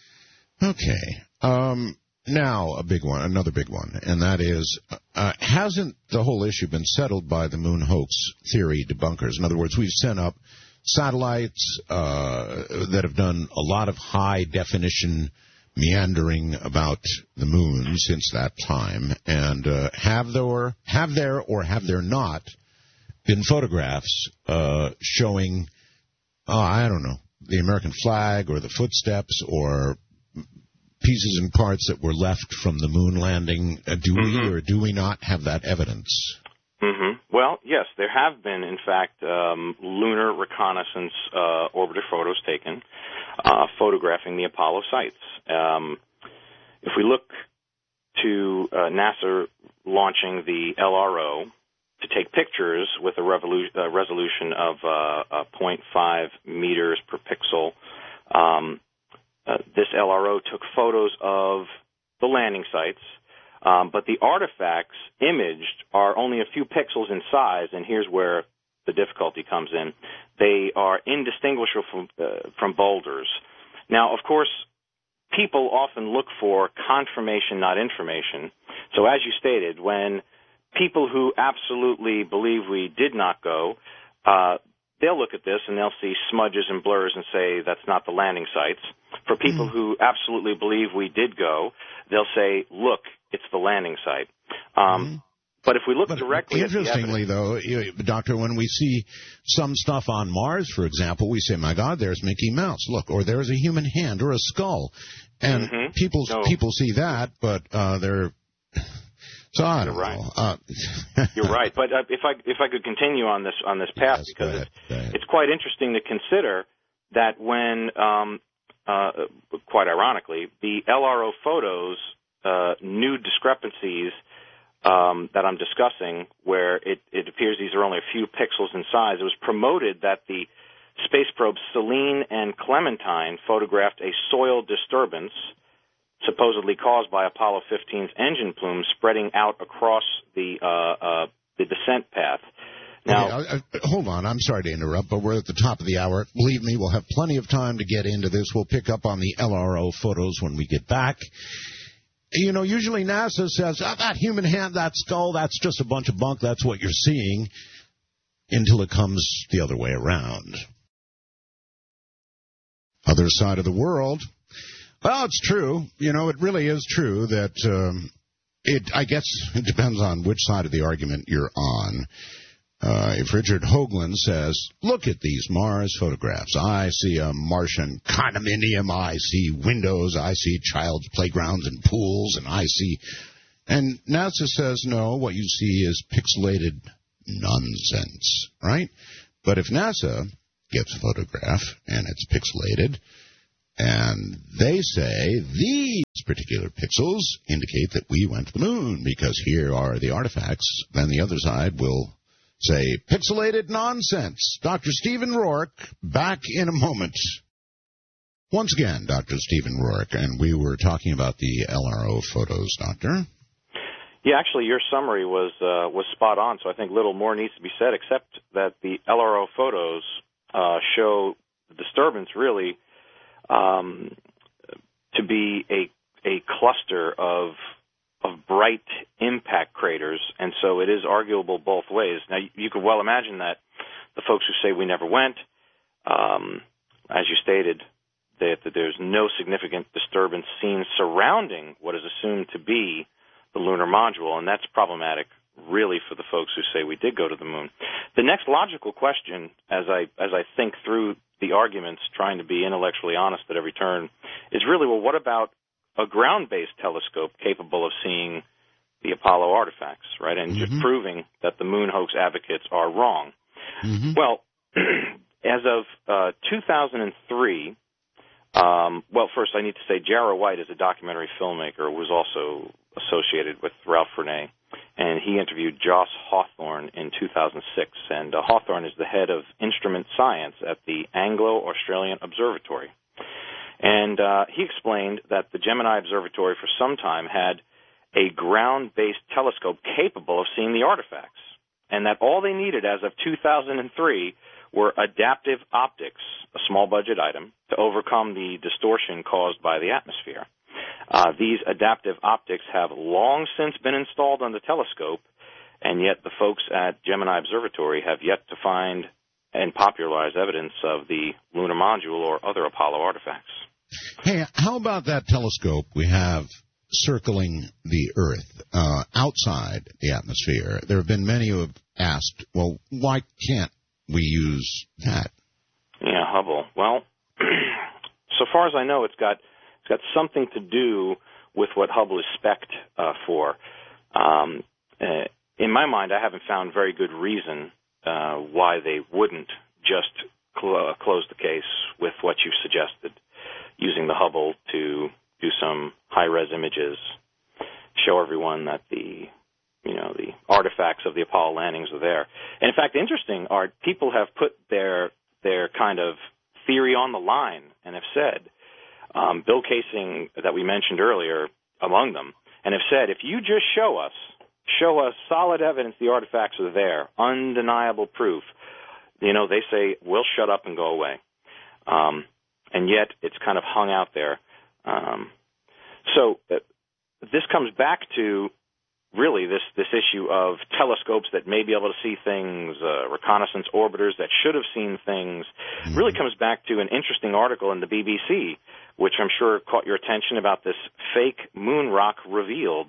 Okay. Um, now, a big one, another big one, and that is, uh, hasn't the whole issue been settled by the moon hoax theory debunkers? In other words, we've sent up satellites uh, that have done a lot of high-definition meandering about the moon since that time, and uh, have there, have there or have there not been photographs uh, showing, oh, I don't know, the American flag or the footsteps or pieces and parts that were left from the moon landing? Uh, do mm-hmm. we or do we not have that evidence? Mm-hmm. Well, yes, there have been, in fact, um, lunar reconnaissance uh, orbiter photos taken uh, photographing the Apollo sites. Um, if we look to uh, NASA launching the L R O to take pictures with a revolu- uh, resolution of uh, uh, zero point five meters per pixel, um, uh, this L R O took photos of the landing sites. Um, but the artifacts imaged are only a few pixels in size, and here's where the difficulty comes in. They are indistinguishable from, uh, from boulders. Now, of course, people often look for confirmation, not information. So as you stated, when people who absolutely believe we did not go, uh, they'll look at this and they'll see smudges and blurs and say that's not the landing sites. For people mm. who absolutely believe we did go, they'll say, look, it's the landing site. Um, mm-hmm. But if we look but directly at the interestingly, though, Doctor, when we see some stuff on Mars, for example, we say, my God, there's Mickey Mouse. Look, or there's a human hand or a skull. And mm-hmm. people no. people see that, but uh, they're... So I don't You're right. know. Uh, You're right. But uh, if I if I could continue on this on this path, yes, because ahead, it's, it's quite interesting to consider that when, um, uh, quite ironically, the L R O photos, uh, new discrepancies um, that I'm discussing, where it, it appears these are only a few pixels in size, it was promoted that the space probes Selene and Clementine photographed a soil disturbance supposedly caused by Apollo fifteen's engine plumes spreading out across the uh, uh, the descent path. Now, okay, I, I, hold on. I'm sorry to interrupt, but we're at the top of the hour. Believe me, we'll have plenty of time to get into this. We'll pick up on the L R O photos when we get back. You know, usually NASA says, oh, that human hand, that skull, that's just a bunch of bunk. That's what you're seeing, until it comes the other way around. Other side of the world. Well, it's true. You know, it really is true that um, it. I guess it depends on which side of the argument you're on. Uh, if Richard Hoagland says, look at these Mars photographs. I see a Martian condominium. I see windows. I see child's playgrounds and pools. And I see... And NASA says, no, what you see is pixelated nonsense, right? But if NASA gets a photograph and it's pixelated, and they say these particular pixels indicate that we went to the moon because here are the artifacts, then the other side will say pixelated nonsense. Doctor Stephen Rourke, back in a moment. Once again, Doctor Stephen Rourke, and we were talking about the L R O photos, Doctor. Yeah, actually, your summary was uh, was spot on, so I think little more needs to be said, except that the L R O photos uh, show the disturbance really um, to be a a cluster of of bright impact craters, and so it is arguable both ways. Now, you, you could well imagine that the folks who say we never went, um, as you stated, that, that there's no significant disturbance seen surrounding what is assumed to be the lunar module, and that's problematic really for the folks who say we did go to the moon. The next logical question, as I as I think through the arguments, trying to be intellectually honest at every turn, is really, well, what about a ground-based telescope capable of seeing the Apollo artifacts, right, and mm-hmm. just proving that the moon hoax advocates are wrong? Mm-hmm. Well, as of uh, two thousand three, um, well, first I need to say Jarrah White is a documentary filmmaker who was also associated with Ralph Ferney, and he interviewed Joss Hawthorne in two thousand six, and uh, Hawthorne is the head of instrument science at the Anglo-Australian Observatory. And uh, he explained that the Gemini Observatory for some time had a ground-based telescope capable of seeing the artifacts, and that all they needed as of two thousand three were adaptive optics, a small-budget item, to overcome the distortion caused by the atmosphere. Uh, these adaptive optics have long since been installed on the telescope, and yet the folks at Gemini Observatory have yet to find and popularize evidence of the lunar module or other Apollo artifacts. Hey, how about that telescope we have circling the Earth uh, outside the atmosphere? There have been many who have asked, well, why can't we use that? Yeah, Hubble. Well, so far as I know, it's got it's got something to do with what Hubble is spec'd uh, for. Um, uh, in my mind, I haven't found very good reason uh, why they wouldn't just cl- uh, close the case with what you suggested, using the Hubble to do some high-res images, show everyone that the, you know, the artifacts of the Apollo landings are there. And in fact, interesting, Art, people have put their their kind of theory on the line and have said, um, Bill Kaysing, that we mentioned earlier, among them, and have said, if you just show us, show us solid evidence the artifacts are there, undeniable proof, you know, they say, we'll shut up and go away. Um, and yet it's kind of hung out there. Um, so uh, this comes back to really this, this issue of telescopes that may be able to see things, uh, reconnaissance orbiters that should have seen things. Mm-hmm. Really comes back to an interesting article in the B B C, which I'm sure caught your attention, about this fake moon rock revealed.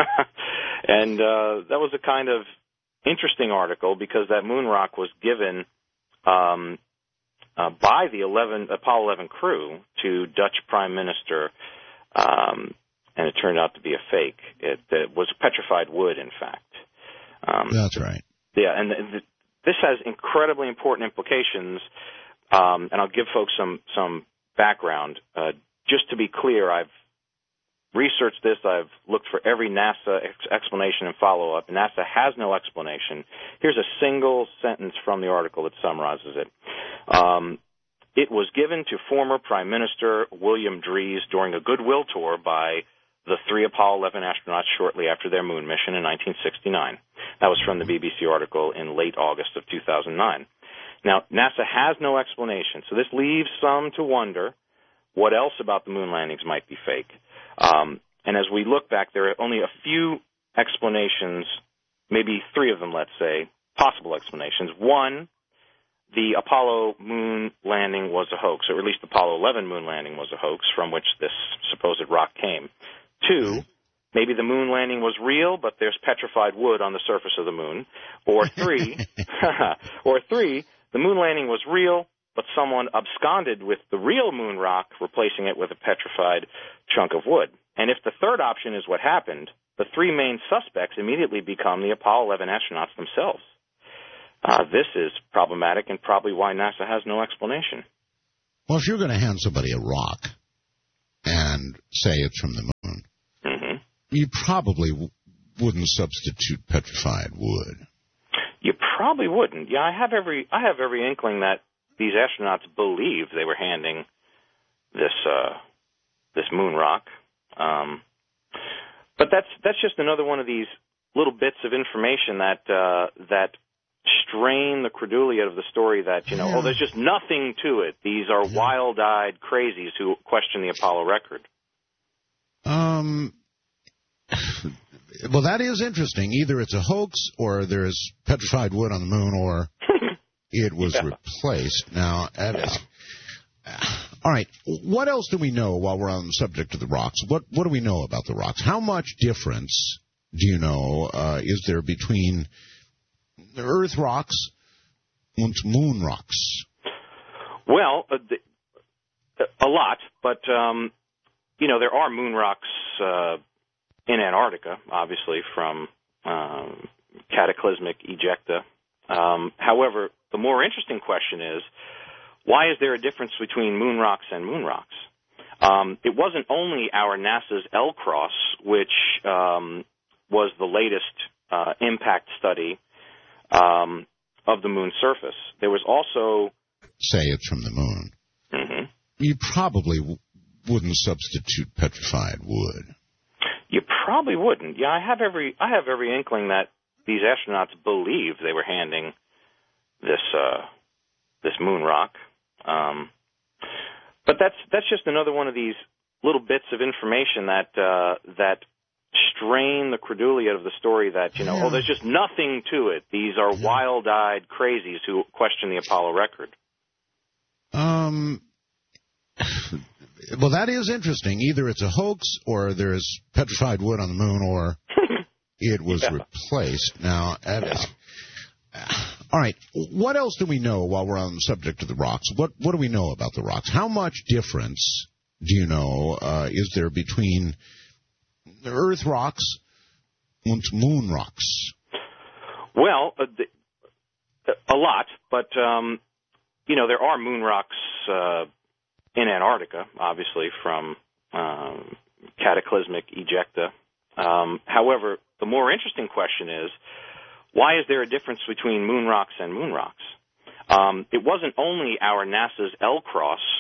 And uh, that was a kind of interesting article because that moon rock was given um, uh, by the eleven, Apollo eleven crew to Dutch Prime Minister, um, and it turned out to be a fake. It, it was petrified wood, in fact. Um, That's right. Yeah, and th- th- this has incredibly important implications, um, and I'll give folks some, some background. Uh, just to be clear, I've researched this. I've looked for every NASA ex- explanation and follow-up. NASA has no explanation. Here's a single sentence from the article that summarizes it. Um, it was given to former Prime Minister William Drees during a goodwill tour by the three Apollo eleven astronauts shortly after their moon mission in nineteen sixty-nine. That was from the B B C article in late August of two thousand nine. Now, NASA has no explanation, so this leaves some to wonder what else about the moon landings might be fake. Um, and as we look back, there are only a few explanations, maybe three of them, let's say, possible explanations. One, the Apollo moon landing was a hoax, or at least the Apollo eleven moon landing was a hoax from which this supposed rock came. Two, maybe the moon landing was real, but there's petrified wood on the surface of the moon. Or three, or three, the moon landing was real, but someone absconded with the real moon rock, replacing it with a petrified chunk of wood. And if the third option is what happened, the three main suspects immediately become the Apollo eleven astronauts themselves. Uh, this is problematic and probably why NASA has no explanation. Well, if you're going to hand somebody a rock and say it's from the moon, mm-hmm. you probably w- wouldn't substitute petrified wood. You probably wouldn't. Yeah, I have every I have every inkling that these astronauts believed they were handing this uh, this moon rock. Um, but that's that's just another one of these little bits of information that uh, that strain the credulity of the story that, you know, yeah. oh, there's just nothing to it. These are yeah. wild-eyed crazies who question the Apollo record. Um. Well, that is interesting. Either it's a hoax, or there's petrified wood on the moon, or it was yeah. replaced. Now, yeah. all right. What else do we know while we're on the subject of the rocks? What What do we know about the rocks? How much difference do you know uh, is there between the Earth rocks and moon rocks? Well, uh, the, a lot, but um, you know, there are moon rocks uh, in Antarctica, obviously from um, cataclysmic ejecta. Um, however, the more interesting question is, why is there a difference between moon rocks and moon rocks? Um, it wasn't only our NASA's L CROSS, which um, was the latest uh, impact study um, of the moon's surface. There was also... Say it's from the moon. Mm-hmm. You probably w- wouldn't substitute petrified wood. You probably wouldn't. Yeah, I have every I have every inkling that these astronauts believed they were handing this uh, this moon rock. Um, but that's that's just another one of these little bits of information that uh, that strain the credulity of the story that, you know, yeah. oh, there's just nothing to it. These are yeah. wild-eyed crazies who question the Apollo record. Um. Well, that is interesting. Either it's a hoax, or there's petrified wood on the moon, or it was yeah. replaced. Now, yeah. all right. What else do we know while we're on the subject of the rocks? What What do we know about the rocks? How much difference do you know uh, is there between the Earth rocks and moon rocks? Well, uh, the, a lot, but um, you know, there are moon rocks uh, in Antarctica, obviously from um, cataclysmic ejecta. Um, however, the more interesting question is, why is there a difference between moon rocks and moon rocks? Um, it wasn't only our NASA's L CROSS,